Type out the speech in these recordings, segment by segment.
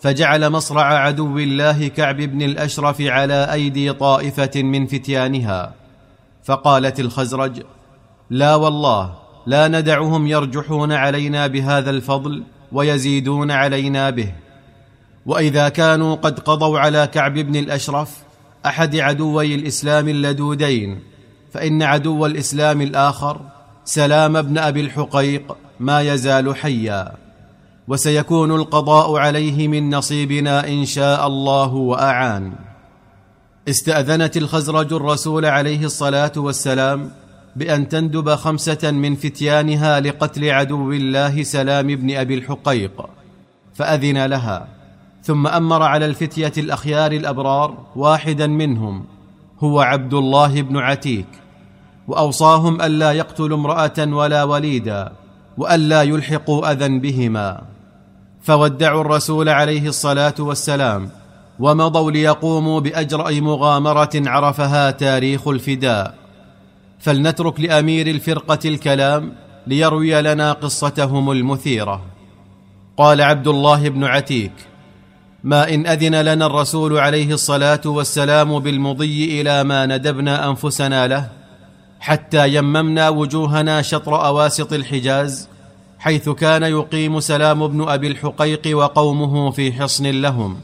فجعل مصرع عدو الله كعب بن الأشرف على أيدي طائفة من فتيانها. فقالت الخزرج: لا والله، لا ندعهم يرجحون علينا بهذا الفضل ويزيدون علينا به. وإذا كانوا قد قضوا على كعب بن الأشرف أحد عدوي الإسلام اللدودين، فإن عدو الإسلام الآخر سلام بن أبي الحقيق ما يزال حيا، وسيكون القضاء عليه من نصيبنا إن شاء الله وأعان. استأذنت الخزرج الرسول عليه الصلاة والسلام بأن تندب 5 من فتيانها لقتل عدو الله سلام بن أبي الحقيق، فأذن لها، ثم أمر على الفتية الأخيار الأبرار واحدا منهم هو عبد الله بن عتيك، وأوصاهم ألا يقتلوا امرأة ولا وليدا، وألا يلحقوا أذى بهما. فودعوا الرسول عليه الصلاة والسلام ومضوا ليقوموا بأجرأ مغامرة عرفها تاريخ الفداء. فلنترك لأمير الفرقة الكلام ليروي لنا قصتهم المثيرة. قال عبد الله بن عتيك: ما إن أذن لنا الرسول عليه الصلاة والسلام بالمضي إلى ما ندبنا أنفسنا له، حتى يممنا وجوهنا شطر أواسط الحجاز، حيث كان يقيم سلام بن أبي الحقيق وقومه في حصن لهم.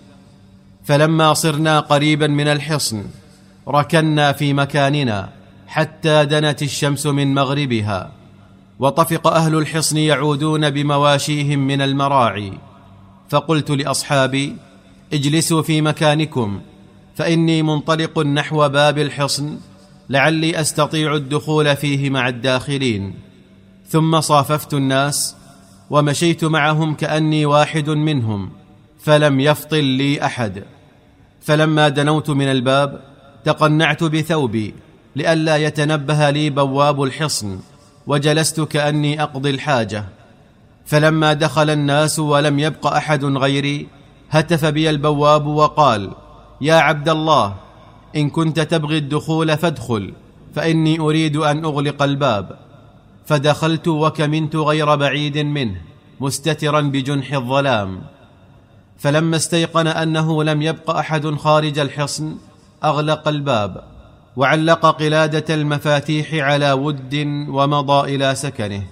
فلما صرنا قريبا من الحصن ركنا في مكاننا حتى دنت الشمس من مغربها، وطفق أهل الحصن يعودون بمواشيهم من المراعي. فقلت لأصحابي: اجلسوا في مكانكم، فإني منطلق نحو باب الحصن لعلي أستطيع الدخول فيه مع الداخلين. ثم صاففت الناس ومشيت معهم كأني واحد منهم، فلم يفطن لي أحد. فلما دنوت من الباب تقنعت بثوبي لئلا يتنبه لي بواب الحصن، وجلست كأني أقضي الحاجة. فلما دخل الناس ولم يبق أحد غيري هتف بي البواب وقال: يا عبد الله، إن كنت تبغي الدخول فادخل، فإني أريد أن أغلق الباب. فدخلت وكمنت غير بعيد منه مستترا بجنح الظلام. فلما استيقن أنه لم يبق أحد خارج الحصن أغلق الباب وعلق قلادة المفاتيح على ود ومضى إلى سكنه.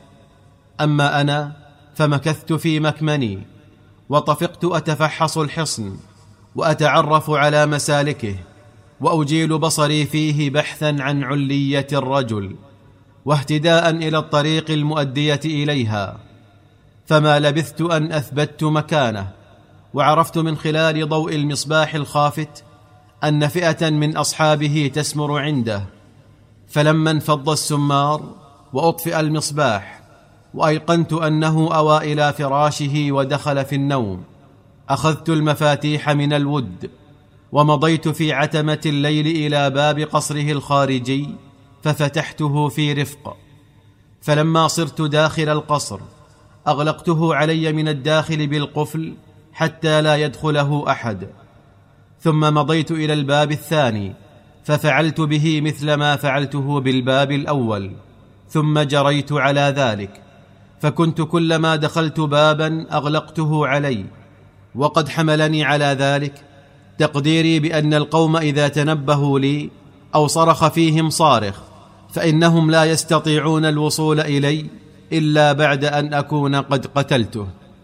أما أنا فمكثت في مكمني، وطفقت أتفحص الحصن وأتعرف على مسالكه، وأجيل بصري فيه بحثا عن علية الرجل واهتداء إلى الطريق المؤدية إليها. فما لبثت أن أثبت مكانه، وعرفت من خلال ضوء المصباح الخافت أن فئة من أصحابه تسمر عنده. فلما انفض السمار وأطفئ المصباح وأيقنت أنه أوى إلى فراشه ودخل في النوم، أخذت المفاتيح من الود ومضيت في عتمة الليل إلى باب قصره الخارجي ففتحته في رفق. فلما صرت داخل القصر أغلقته علي من الداخل بالقفل حتى لا يدخله أحد. ثم مضيت إلى الباب الثاني ففعلت به مثل ما فعلته بالباب الأول، ثم جريت على ذلك، فكنت كلما دخلت بابا أغلقته علي. وقد حملني على ذلك تقديري بأن القوم إذا تنبهوا لي أو صرخ فيهم صارخ فإنهم لا يستطيعون الوصول إلي إلا بعد أن أكون قد قتلته.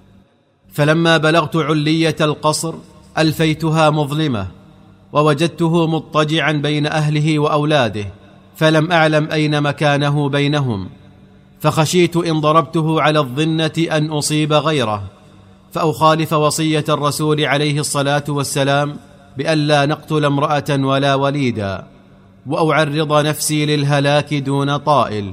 فلما بلغت علية القصر ألفيتها مظلمة، ووجدته مضطجعا بين أهله وأولاده، فلم أعلم أين مكانه بينهم، فخشيت إن ضربته على الظنة أن أصيب غيره، فأخالف وصية الرسول عليه الصلاة والسلام بألا نقتل امرأة ولا وليدا، وأعرض نفسي للهلاك دون طائل.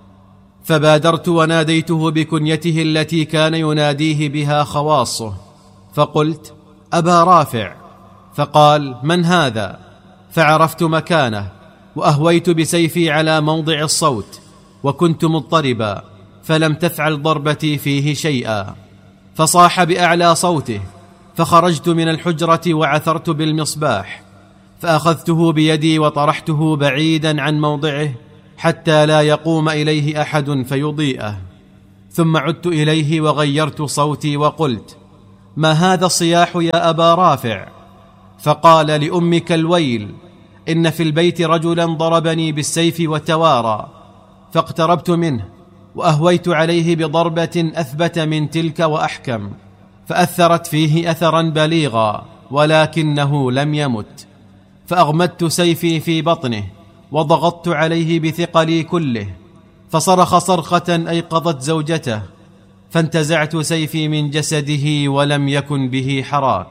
فبادرت وناديته بكنيته التي كان يناديه بها خواصه، فقلت: أبا رافع. فقال: من هذا؟ فعرفت مكانه، وأهويت بسيفي على موضع الصوت، وكنت مضطربا فلم تفعل ضربتي فيه شيئا. فصاح بأعلى صوته، فخرجت من الحجرة وعثرت بالمصباح، فأخذته بيدي وطرحته بعيدا عن موضعه حتى لا يقوم إليه أحد فيضيئه. ثم عدت إليه وغيرت صوتي وقلت: ما هذا الصياح يا أبا رافع؟ فقال: لأمك الويل، إن في البيت رجلا ضربني بالسيف وتوارى، فاقتربت منه وأهويت عليه بضربة أثبت من تلك وأحكم، فأثرت فيه أثرا بليغا، ولكنه لم يمت، فأغمدت سيفي في بطنه وضغطت عليه بثقلي كله، فصرخ صرخة أيقظت زوجته، فانتزعت سيفي من جسده ولم يكن به حراك.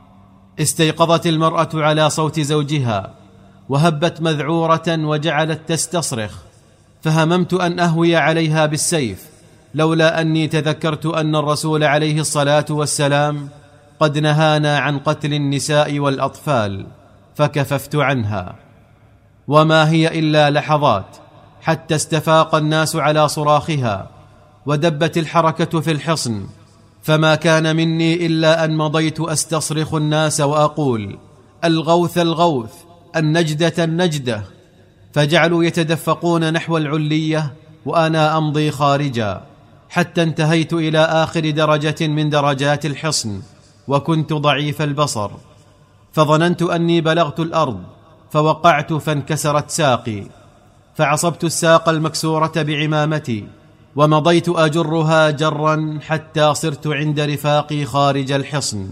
استيقظت المرأة على صوت زوجها وهبت مذعورة وجعلت تستصرخ، فهممت أن أهوي عليها بالسيف، لولا أني تذكرت أن الرسول عليه الصلاة والسلام قد نهانا عن قتل النساء والأطفال، فكففت عنها. وما هي إلا لحظات حتى استفاق الناس على صراخها، ودبت الحركة في الحصن، فما كان مني إلا أن مضيت أستصرخ الناس وأقول: الغوث الغوث، النجدة النجدة، فجعلوا يتدفقون نحو العلية وأنا أمضي خارجا، حتى انتهيت إلى آخر درجة من درجات الحصن، وكنت ضعيف البصر، فظننت أني بلغت الأرض، فوقعت فانكسرت ساقي، فعصبت الساق المكسورة بعمامتي ومضيت أجرها جرا حتى صرت عند رفاقي خارج الحصن.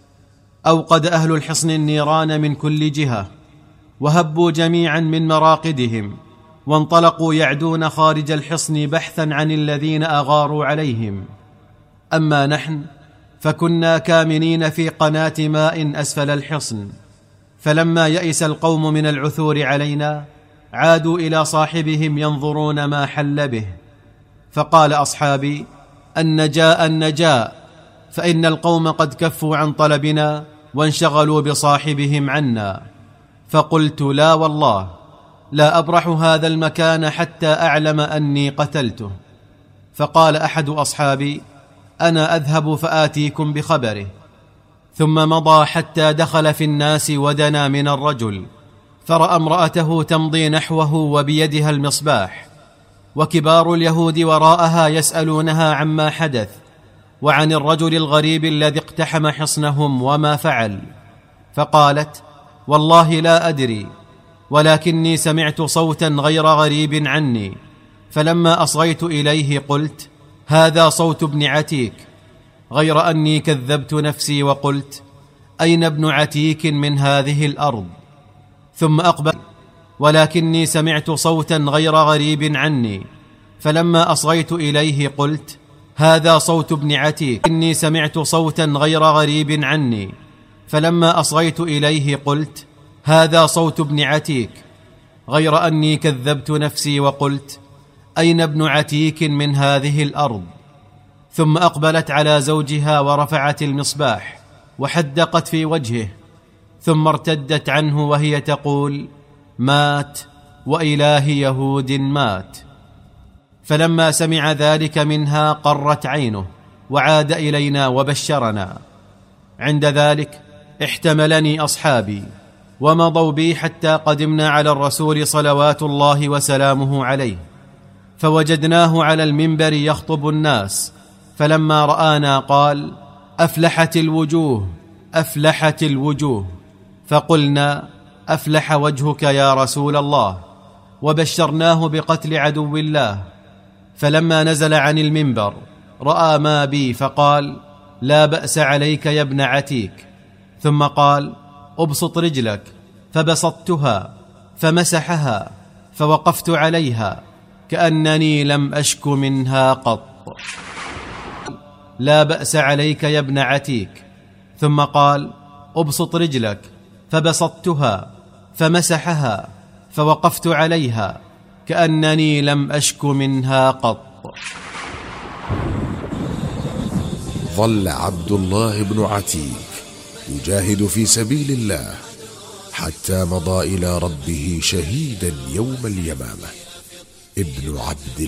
أوقد أهل الحصن النيران من كل جهة، وهبوا جميعا من مراقدهم، وانطلقوا يعدون خارج الحصن بحثا عن الذين أغاروا عليهم. أما نحن فكنا كامنين في قناة ماء أسفل الحصن، فلما يئس القوم من العثور علينا عادوا إلى صاحبهم ينظرون ما حل به، فقال أصحابي: النجاء النجاء، فإن القوم قد كفوا عن طلبنا وانشغلوا بصاحبهم عنا. فقلت: لا والله، لا أبرح هذا المكان حتى أعلم أني قتلته. فقال أحد أصحابي: أنا أذهب فآتيكم بخبره. ثم مضى حتى دخل في الناس ودنا من الرجل، فرأى امرأته تمضي نحوه وبيدها المصباح، وكبار اليهود وراءها يسألونها عما حدث وعن الرجل الغريب الذي اقتحم حصنهم وما فعل. فقالت: والله لا أدري، ولكني سمعت صوتا غير غريب عني، فلما أصغيت إليه قلت: هذا صوت ابن عتيك، غير أني كذبت نفسي وقلت: أين ابن عتيك من هذه الأرض؟ ثم أقبل، ولكني سمعت صوتا غير غريب عني، فلما أصغيت إليه قلت: هذا صوت ابن عتيك، إني سمعت صوتا غير غريب عني، فلما أصغيت إليه قلت: هذا صوت ابن عتيك، غير أني كذبت نفسي وقلت: أين ابن عتيك من هذه الأرض؟ ثم أقبلت على زوجها ورفعت المصباح وحدقت في وجهه، ثم ارتدت عنه وهي تقول: مات، وإله يهود مات. فلما سمع ذلك منها قرت عينه وعاد إلينا وبشرنا. عند ذلك احتملني أصحابي ومضوا بي حتى قدمنا على الرسول صلوات الله وسلامه عليه، فوجدناه على المنبر يخطب الناس، فلما رآنا قال: أفلحت الوجوه، أفلحت الوجوه. فقلنا: أفلح وجهك يا رسول الله، وبشرناه بقتل عدو الله. فلما نزل عن المنبر رأى ما بي فقال: لا بأس عليك يا ابن عتيك. ثم قال: أبسط رجلك، فبسطتها، فمسحها، فوقفت عليها كأنني لم أشك منها قط. لا بأس عليك يا ابن عتيك. ثم قال: أبسط رجلك، فبسطتها، فمسحها، فوقفت عليها كأنني لم أشك منها قط. ظل عبد الله بن عتيك يجاهد في سبيل الله حتى مضى إلى ربه شهيدا يوم اليمامة. ابن عبد